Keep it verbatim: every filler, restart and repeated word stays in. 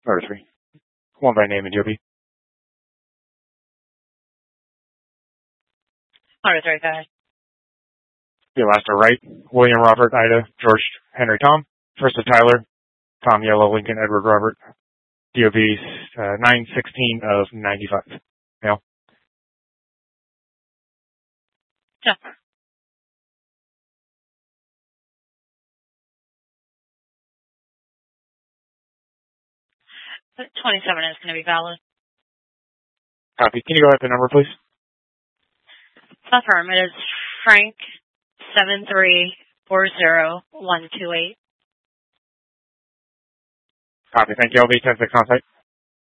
Or three. One by name and D O B. Order three, go ahead. The last are right. William Robert, Ida, George Henry Tom. First is Tyler, Tom Yellow, Lincoln Edward Robert. D O B uh, nine sixteen of ninety-five. Mail. Yeah. twenty-seven is going to be valid. Copy. Can you go ahead with the number, please? Affirm. It is Frank seven three four zero one two eight. Copy. Thank you. I'll be ten six on site.